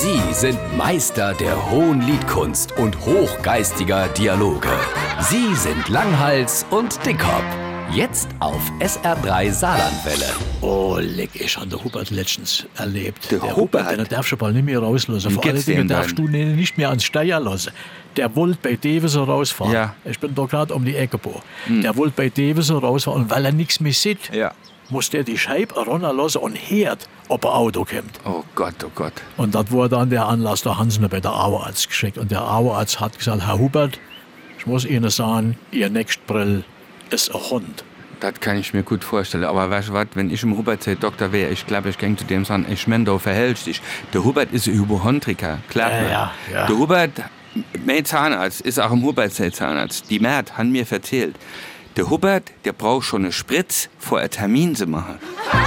Sie sind Meister der hohen Liedkunst und hochgeistiger Dialoge. Sie sind Langhals und Dickhop. Jetzt auf SR3 Saarlandwelle. Oh, leck, ich habe den Hubert letztens erlebt. Der Hubert? Den darfst du bald nicht mehr rauslassen. Vor allen Dingen darfst du ihn nicht mehr ans Steuer lassen. Der wollte bei Devesen rausfahren. Ja. Ich bin doch gerade um die Ecke geboren. Der wollte bei Devesen rausfahren und weil er nichts mehr sieht, Ja. muss der die Scheibe runterlassen und hört, ob ein Auto kommt. Oh Gott, oh Gott. Und das war dann der Anlass, da haben sie ihn bei der Auerarzt geschickt. Und der Auerarzt hat gesagt, Herr Hubert, ich muss Ihnen sagen, Ihr Nächstbrill ist ein Hund. Das kann ich mir gut vorstellen. Aber weißt du was, wenn ich im Hubert sei Doktor wäre, ich glaube, ich ging zu dem sagen, ich meine, du verhältst dich. Der Hubert ist ein Hypochondriker, klar. Ja. Der Hubert, mein Zahnarzt, ist auch im Hubert sein Zahnarzt. Die Mert hat mir erzählt, der Hubert, der braucht schon eine Spritz, vor einen Termin zu machen.